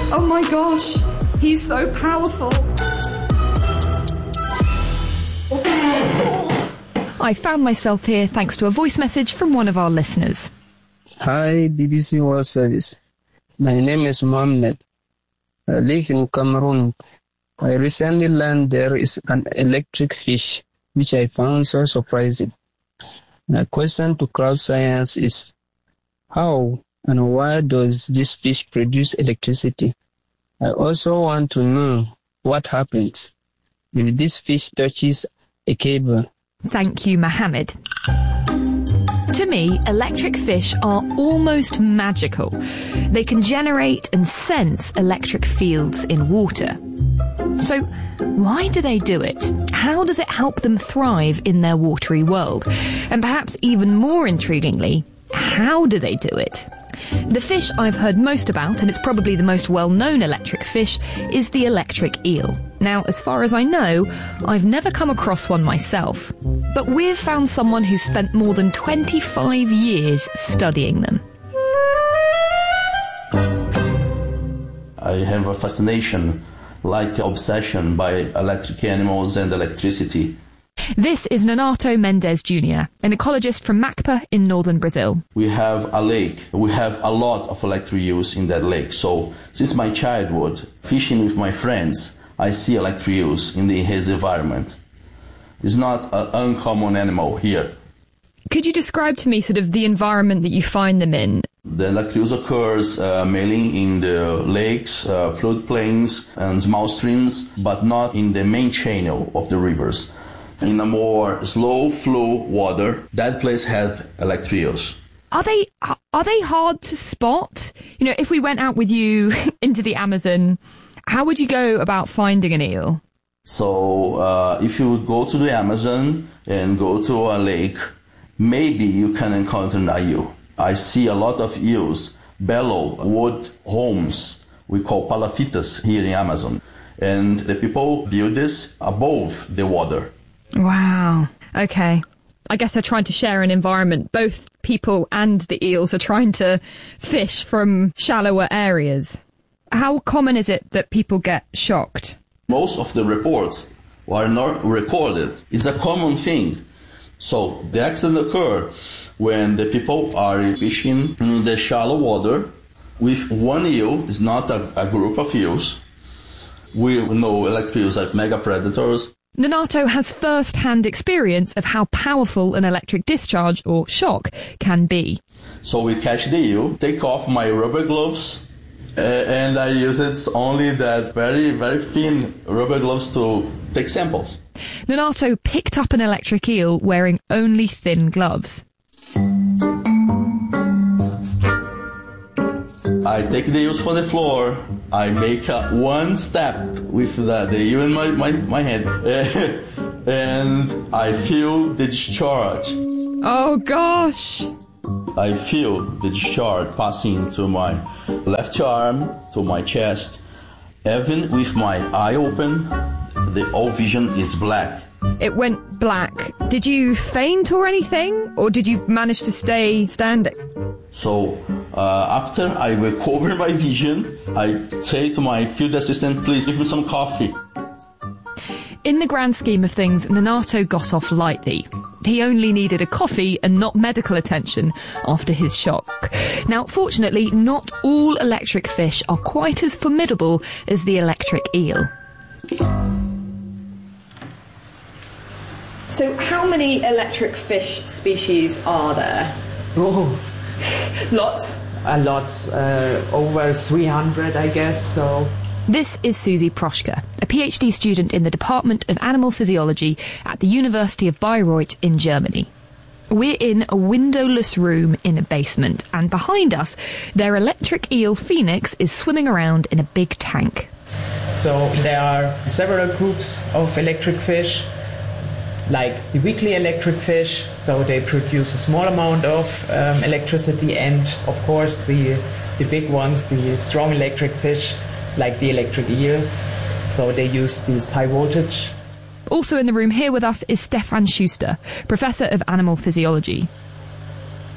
Oh my gosh, he's so powerful. I found myself here thanks to a voice message from one of our listeners. Hi, BBC World Service. My name is Mohammed. I live in Cameroon. I recently learned there is an electric fish, which I found so surprising. My question to crowd science is, how and why does this fish produce electricity? I also want to know what happens if this fish touches a cable. Thank you, Mohammed. To me, electric fish are almost magical. They can generate and sense electric fields in water. So, why do they do it? How does it help them thrive in their watery world? And perhaps even more intriguingly, how do they do it? The fish I've heard most about, and it's probably the most well-known electric fish, is the electric eel. Now, as far as I know, I've never come across one myself. But we've found someone who's spent more than 25 years studying them. I have a fascination, like obsession, by electric animals and electricity. This is Nonato Mendes Jr., an ecologist from Macpa in northern Brazil. We have a lake. We have a lot of electric eels in that lake. So since my childhood, fishing with my friends, I see electric eels in his environment. It's not an uncommon animal here. Could you describe to me sort of the environment that you find them in? The electric eels occurs mainly in the lakes, floodplains and small streams, but not in the main channel of the rivers. In a more slow flow water, that place has electric eels. Are they hard to spot? You know, if we went out with you into the Amazon, how would you go about finding an eel? So if you go to the Amazon and go to a lake, maybe you can encounter an eel. I see a lot of eels below wood homes we call palafitas here in Amazon. And the people build this above the water. Wow. Okay. I guess they're trying to share an environment. Both people and the eels are trying to fish from shallower areas. How common is it that people get shocked? Most of the reports are not recorded. It's a common thing. So the accident occurs when the people are fishing in the shallow water with one eel. It's not a group of eels. We know electric eels are mega predators. Nonato has first-hand experience of how powerful an electric discharge, or shock, can be. So we catch the eel, take off my rubber gloves, and I use it only that very, very thin rubber gloves to take samples. Nonato picked up an electric eel wearing only thin gloves. I take the eels from the floor. I make one step with the eel in my hand, and I feel the discharge. Oh gosh! I feel the discharge passing to my left arm, to my chest. Even with my eye open, the whole vision is black. It went black. Did you faint or anything? Or did you manage to stay standing? So, after I recover my vision, I say to my field assistant, please give me some coffee. In the grand scheme of things, Nonato got off lightly. He only needed a coffee and not medical attention after his shock. Now, fortunately, not all electric fish are quite as formidable as the electric eel. So how many electric fish species are there? Oh, Lots? lots. Over 300, I guess, so... This is Susie Proschka, a PhD student in the Department of Animal Physiology at the University of Bayreuth in Germany. We're in a windowless room in a basement, and behind us, their electric eel Phoenix is swimming around in a big tank. So there are several groups of electric fish, like the weakly electric fish, so they produce a small amount of electricity, and of course the big ones, the strong electric fish, like the electric eel, so they use this high voltage. Also in the room here with us is Stefan Schuster, Professor of Animal Physiology.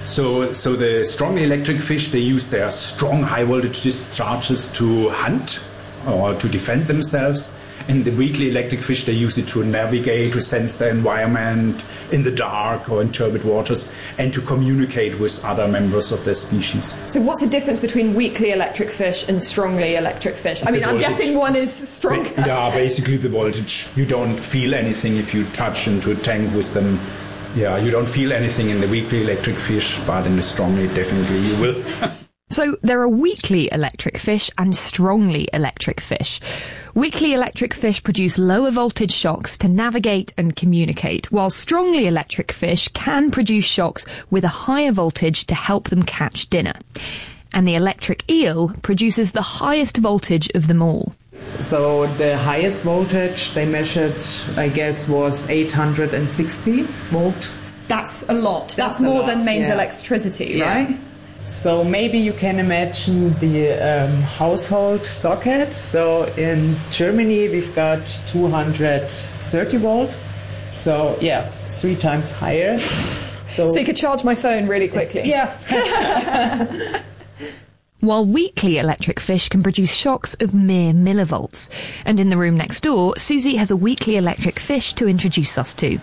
So the strongly electric fish, they use their strong high voltage discharges to hunt or to defend themselves. And the weakly electric fish, they use it to navigate, to sense the environment in the dark or in turbid waters, and to communicate with other members of their species. So what's the difference between weakly electric fish and strongly electric fish? I mean, I'm guessing one is stronger. Yeah, basically the voltage. You don't feel anything if you touch into a tank with them. Yeah, you don't feel anything in the weakly electric fish, but in the strongly, definitely you will. So there are weakly electric fish and strongly electric fish. Weakly electric fish produce lower voltage shocks to navigate and communicate, while strongly electric fish can produce shocks with a higher voltage to help them catch dinner. And the electric eel produces the highest voltage of them all. So the highest voltage they measured, I guess, was 860 volt. That's a lot. That's a more lot, than mains yeah. electricity, Yeah. right? So maybe you can imagine the household socket. So in Germany we've got 230 volt. So yeah, 3 times higher. So So you could charge my phone really quickly. yeah. While weakly electric fish can produce shocks of mere millivolts. And in the room next door, Susie has a weakly electric fish to introduce us to.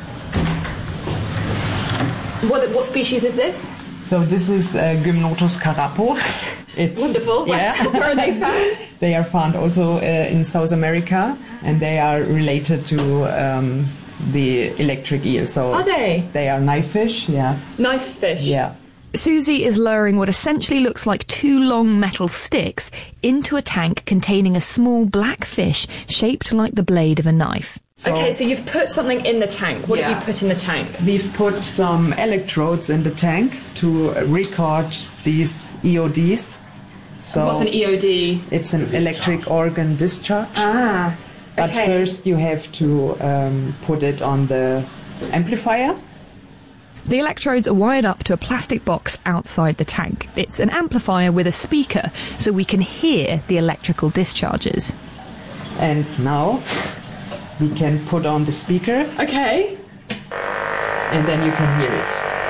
What species is this? So this is Gymnotus carapo. It's Wonderful. Yeah. Where are they found? They are found also in South America, and they are related to the electric eel. So Are they? They are knife fish. Yeah. Knife fish. Yeah. Susie is lowering what essentially looks like 2 long metal sticks into a tank containing a small black fish shaped like the blade of a knife. Okay, so you've put something in the tank. What have Yeah. you put in the tank? We've put some electrodes in the tank to record these EODs. So What's an EOD? it's an electric organ discharge. Ah, But okay. first you have to put it on the amplifier. The electrodes are wired up to a plastic box outside the tank. It's an amplifier with a speaker, so we can hear the electrical discharges. And now we can put on the speaker Okay. and then you can hear it.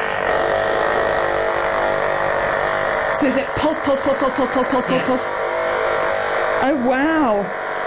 So is it pulse, pulse, pulse, pulse, pulse, pulse, pulse, pulse, pulse? Oh, wow.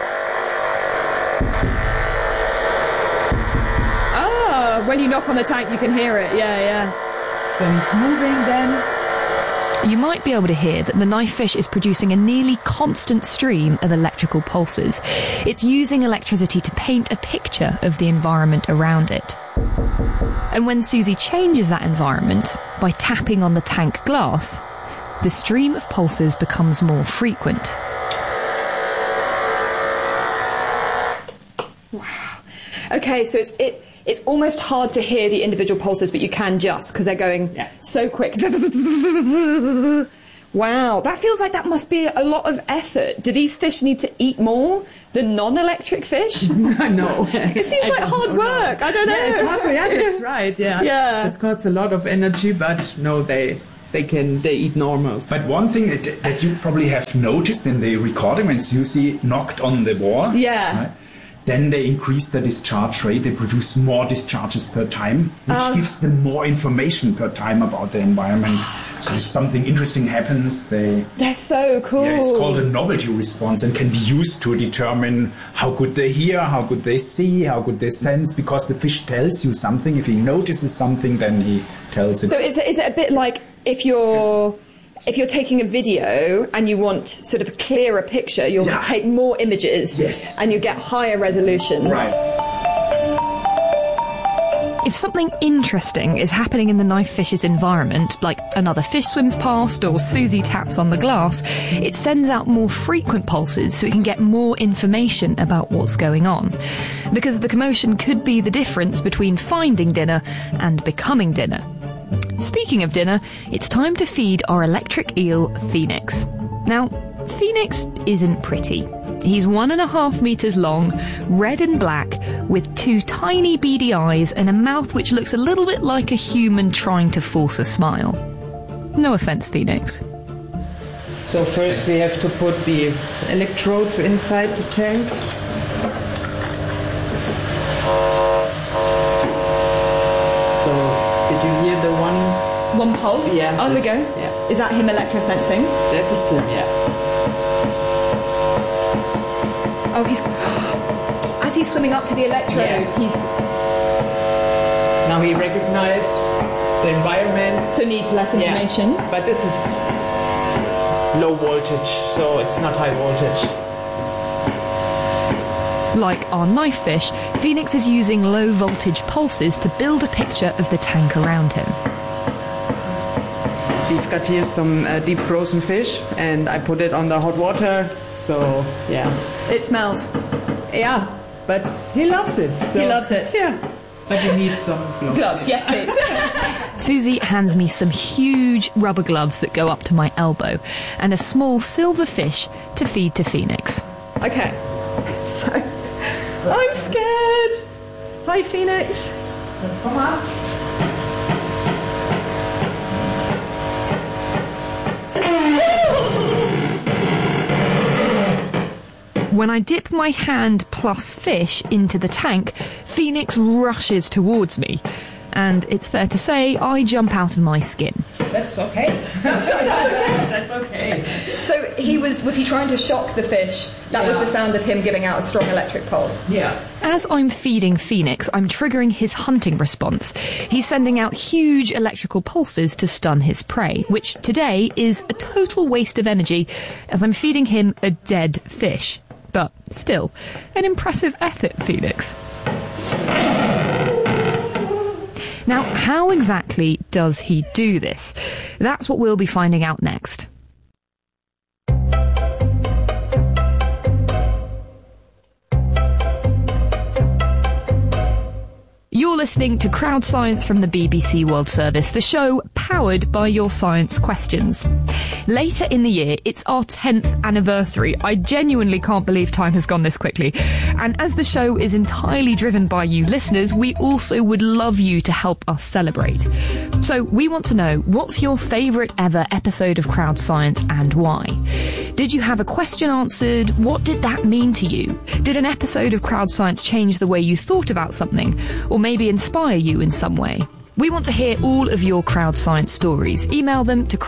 Ah, when you knock on the tank, you can hear it. Yeah, yeah. So it's moving then. You might be able to hear that the knife fish is producing a nearly constant stream of electrical pulses. It's using electricity to paint a picture of the environment around it. And when Susie changes that environment by tapping on the tank glass, the stream of pulses becomes more frequent. Okay, so it's almost hard to hear the individual pulses, but you can just, because they're going so quick. Wow, that feels like that must be a lot of effort. Do these fish need to eat more than non-electric fish? No. It seems like hard work. I don't know. Yeah, it's hard. Yeah, that's right. Yeah. Yeah. It costs a lot of energy, but no, they eat normals. But one thing that you probably have noticed in the recording when Susie knocked on the wall, Yeah. right, then they increase the discharge rate. They produce more discharges per time, which gives them more information per time about the environment. So if something interesting happens, They're so cool. yeah, it's called a novelty response and can be used to determine how good they hear, how good they see, how good they sense, because the fish tells you something. If he notices something, then he tells it. So is it a bit like if you're taking a video and you want sort of a clearer picture, you'll Yeah. take more images Yes. and you get higher resolution. Right. If something interesting is happening in the knife fish's environment, like another fish swims past or Susie taps on the glass, it sends out more frequent pulses so it can get more information about what's going on. Because the commotion could be the difference between finding dinner and becoming dinner. Speaking of dinner, it's time to feed our electric eel, Phoenix. Now, Phoenix isn't pretty. He's 1.5 meters long, red and black, with 2 tiny beady eyes and a mouth which looks a little bit like a human trying to force a smile. No offence, Phoenix. So first we have to put the electrodes inside the tank. So did you hear the one pulse. Yeah, On we go. yeah. Is that him electrosensing? This is him, yeah. Oh, as he's swimming up to the electrode, Now he recognized the environment. so needs less information. Yeah, but this is low voltage, so it's not high voltage. Like our knife fish, Phoenix is using low voltage pulses to build a picture of the tank around him. We've got here some deep frozen fish, and I put it on the hot water, so yeah. It smells. Yeah, but he loves it. So, He loves it. Yeah. But you need some gloves. Gloves, yes, please. Susie hands me some huge rubber gloves that go up to my elbow and a small silver fish to feed to Phoenix. Okay. So, I'm scared. Hi, Phoenix. Come on. When I dip my hand plus fish into the tank, Phoenix rushes towards me. And it's fair to say I jump out of my skin. That's okay. That's okay. So was he trying to shock the fish? That was the sound of him giving out a strong electric pulse. Yeah. As I'm feeding Phoenix, I'm triggering his hunting response. He's sending out huge electrical pulses to stun his prey, which today is a total waste of energy as I'm feeding him a dead fish. But still, an impressive effort, Phoenix. Now, how exactly does he do this? That's what we'll be finding out next. You're listening to Crowd Science from the BBC World Service, the show powered by your science questions. Later in the year, it's our 10th anniversary. I genuinely can't believe time has gone this quickly. And as the show is entirely driven by you listeners, we also would love you to help us celebrate. So we want to know, what's your favourite ever episode of Crowd Science and why? Did you have a question answered? What did that mean to you? Did an episode of Crowd Science change the way you thought about something? Or maybe inspire you in some way? We want to hear all of your crowd science stories. Email them to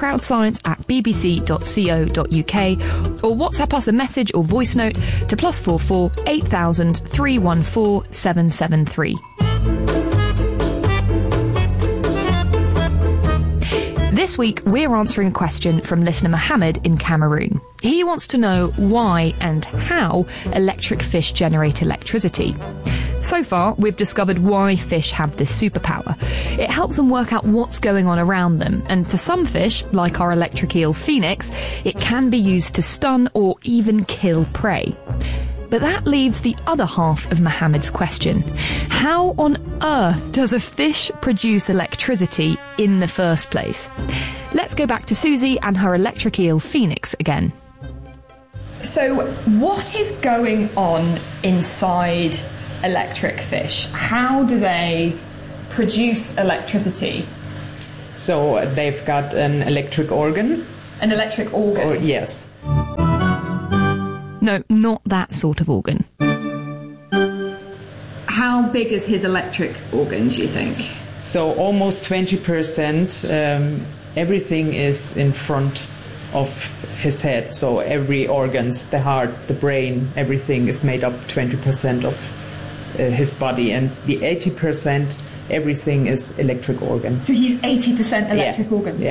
crowdscience@bbc.co.uk or WhatsApp us a message or voice note to +44 8000 314 773. This week, we're answering a question from listener Mohammed in Cameroon. He wants to know why and how electric fish generate electricity. So far, we've discovered why fish have this superpower. It helps them work out what's going on around them, and for some fish, like our electric eel Phoenix, it can be used to stun or even kill prey. But that leaves the other half of Mohammed's question. How on earth does a fish produce electricity in the first place? Let's go back to Susie and her electric eel Phoenix again. So, what is going on inside electric fish? How do they produce electricity? So they've got an electric organ. An electric organ? Yes. No, not that sort of organ. How big is his electric organ, do you think? So almost 20%, everything is in front of his head. So every organs, the heart, the brain, everything is made up 20% of his body, and the 80%, everything is electric organ. So he's 80% electric organ? Yeah.